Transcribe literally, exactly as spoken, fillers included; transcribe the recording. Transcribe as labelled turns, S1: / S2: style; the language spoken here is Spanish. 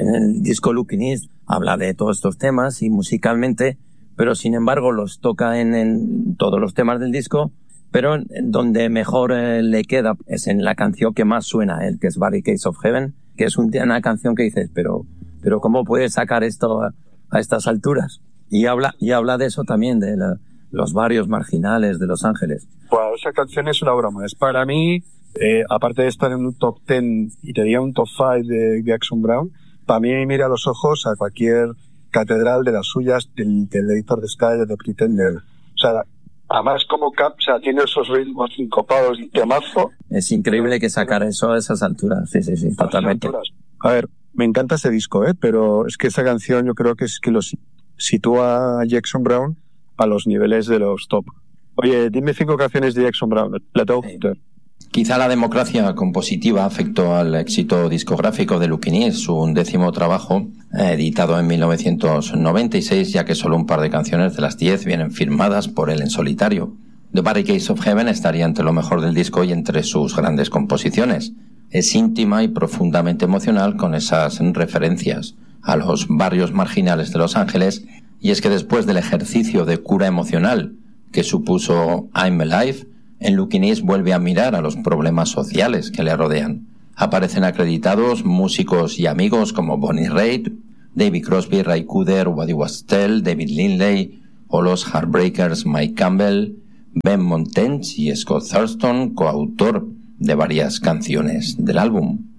S1: en el disco Looking East habla de todos estos temas y musicalmente, pero sin embargo los toca en, en todos los temas del disco, pero donde mejor eh, le queda es en la canción que más suena a él, que es Barricades of Heaven, que es un, una canción que dices, pero, pero ¿cómo puedes sacar esto a, a estas alturas? Y habla, y habla de eso también, de la, los barrios marginales de Los Ángeles.
S2: Wow, esa canción es una broma. Es para mí, eh, aparte de estar en un top ten y te diría un top five de Jackson Browne, para mí mira a los ojos a cualquier catedral de las suyas, del, del Editor de Sky, de The Pretender. O sea, además como Cap, o sea, tiene esos ritmos sincopados y temazo.
S1: Es increíble que sacara eso a esas alturas. Sí, sí, sí, totalmente.
S2: A ver, me encanta ese disco, ¿eh? Pero es que esa canción yo creo que es que lo sitúa a Jackson Browne a los niveles de los top. Oye, dime cinco canciones de Jackson Browne. La tengo. Sí.
S3: Quizá la democracia compositiva afectó al éxito discográfico de Looking East, su undécimo trabajo, editado en mil novecientos noventa y seis, ya que solo un par de canciones de las diez vienen firmadas por él en solitario. The Barricades of Heaven estaría entre lo mejor del disco y entre sus grandes composiciones. Es íntima y profundamente emocional con esas referencias a los barrios marginales de Los Ángeles, y es que después del ejercicio de cura emocional que supuso I'm Alive, en Looking East vuelve a mirar a los problemas sociales que le rodean. Aparecen acreditados músicos y amigos como Bonnie Raitt, David Crosby, Ray Cooder, Waddy Wachtel, David Lindley, o los Heartbreakers Mike Campbell, Ben Montench y Scott Thurston, coautor de varias canciones del álbum.